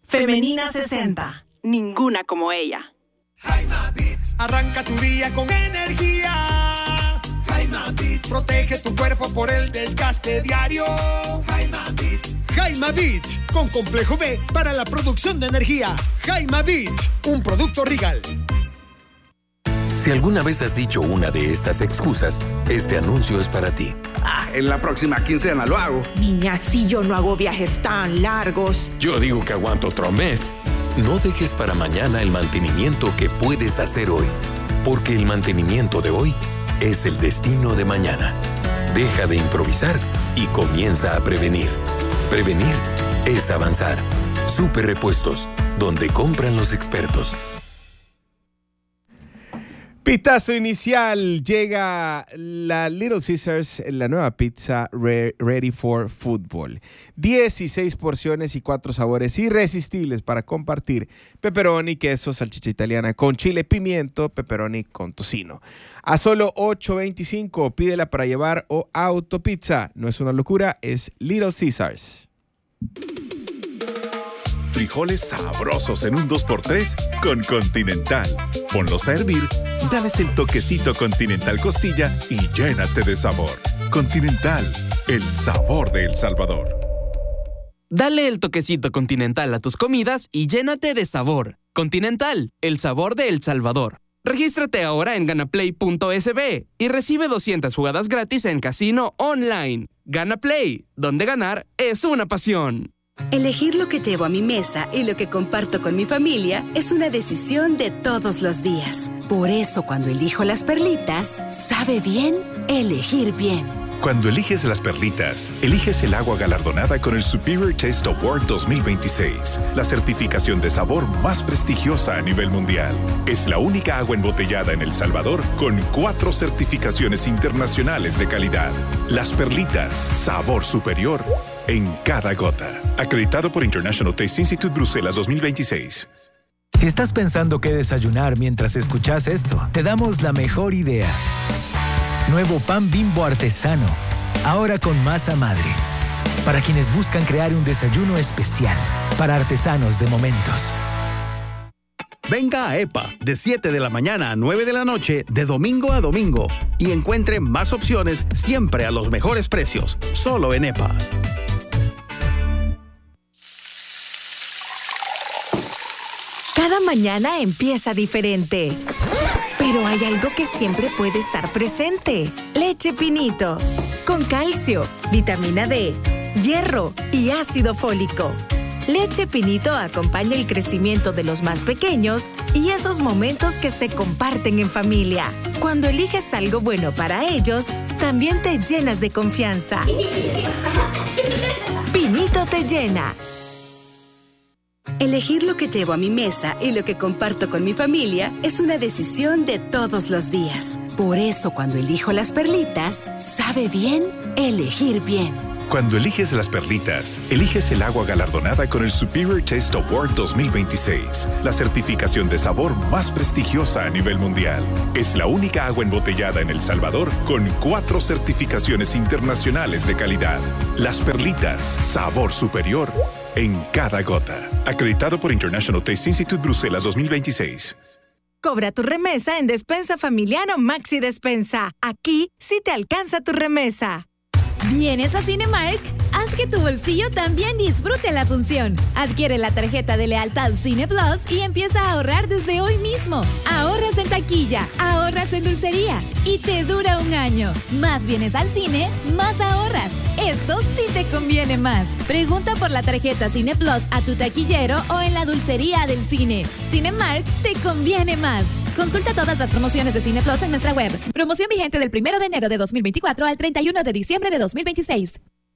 Femenina 60. Ninguna como ella. Jaima Beat. Arranca tu día con energía. Jaima Beat. Protege tu cuerpo por el desgaste diario. Jaima Beat. Jaima Beat. Con complejo B para la producción de energía. Jaima Beat. Un producto Regal. Si alguna vez has dicho una de estas excusas, este anuncio es para ti. En la próxima quincena lo hago. Niña, si yo no hago viajes tan largos. Yo digo que aguanto otro mes. No dejes para mañana el mantenimiento que puedes hacer hoy, porque el mantenimiento de hoy es el destino de mañana. Deja de improvisar y comienza a prevenir. Prevenir es avanzar. Super Repuestos, donde compran los expertos. Pitazo inicial, llega la Little Caesars, la nueva pizza ready for football. 16 porciones y 4 sabores irresistibles para compartir. Pepperoni, queso, salchicha italiana con chile, pimiento, pepperoni con tocino. A solo $8.25, pídela para llevar o autopizza. No es una locura, es Little Caesars. Frijoles sabrosos en un 2x3 con Continental. Ponlos a hervir, dales el toquecito Continental Costilla y llénate de sabor. Continental, el sabor de El Salvador. Dale el toquecito Continental a tus comidas y llénate de sabor. Continental, el sabor de El Salvador. Regístrate ahora en ganaplay.sb y recibe 200 jugadas gratis en casino online. Gana Play, donde ganar es una pasión. Elegir lo que llevo a mi mesa y lo que comparto con mi familia es una decisión de todos los días. Por eso, cuando elijo las perlitas, sabe bien elegir bien. Cuando eliges las perlitas, eliges el agua galardonada con el Superior Taste Award 2026, la certificación de sabor más prestigiosa a nivel mundial. Es la única agua embotellada en El Salvador con 4 certificaciones internacionales de calidad. Las perlitas, sabor superior en cada gota. Acreditado por International Taste Institute Bruselas 2026. Si estás pensando qué desayunar mientras escuchas esto, te damos la mejor idea. Nuevo pan Bimbo artesano, ahora con masa madre. Para quienes buscan crear un desayuno especial, para artesanos de momentos. Venga a EPA de 7 de la mañana a 9 de la noche, de domingo a domingo, y encuentre más opciones siempre a los mejores precios, solo en EPA. Cada mañana empieza diferente, pero hay algo que siempre puede estar presente. Leche Pinito, con calcio, vitamina D, hierro y ácido fólico. Leche Pinito acompaña el crecimiento de los más pequeños y esos momentos que se comparten en familia. Cuando eliges algo bueno para ellos, también te llenas de confianza. Pinito te llena. Elegir lo que llevo a mi mesa y lo que comparto con mi familia es una decisión de todos los días. Por eso, cuando elijo las perlitas, sabe bien elegir bien. Cuando eliges las perlitas, eliges el agua galardonada con el Superior Taste Award 2026, la certificación de sabor más prestigiosa a nivel mundial. Es la única agua embotellada en El Salvador con 4 certificaciones internacionales de calidad. Las perlitas, sabor superior en cada gota. Acreditado por International Taste Institute Bruselas 2026. Cobra tu remesa en Despensa Familiar o Maxi Despensa. Aquí sí te alcanza tu remesa. ¿Vienes a Cinemark? Haz que tu bolsillo también disfrute la función. Adquiere la tarjeta de lealtad Cine Plus y empieza a ahorrar desde hoy mismo. Ahorras en taquilla, ahorras en dulcería y te dura un año. Más vienes al cine, más ahorras. Esto sí te conviene más. Pregunta por la tarjeta Cine Plus a tu taquillero o en la dulcería del cine. Cinemark te conviene más. Consulta todas las promociones de Cine Plus en nuestra web. Promoción vigente del 1 de enero de 2024 al 31 de diciembre de 2026.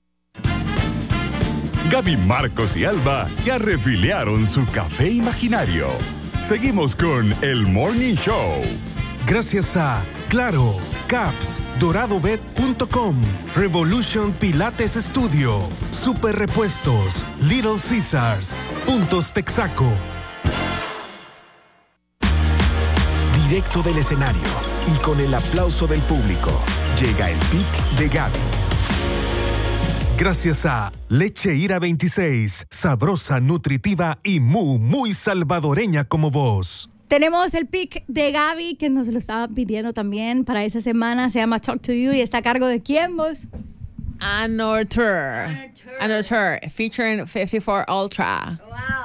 Gaby, Marcos y Alba ya refiliaron su café imaginario. Seguimos con el Morning Show. Gracias a Claro, Caps, DoradoBet.com, Revolution Pilates Studio, Super Repuestos, Little Caesars, Puntos Texaco. Directo del escenario y con el aplauso del público, llega el pick de Gaby. Gracias a Leche Ira 26, sabrosa, nutritiva y muy salvadoreña como vos. Tenemos el pick de Gaby, que nos lo estaban pidiendo también para esa semana. Se llama Talk to You y está a cargo de ¿quién vos? Anortur, featuring 54 Ultra. Wow.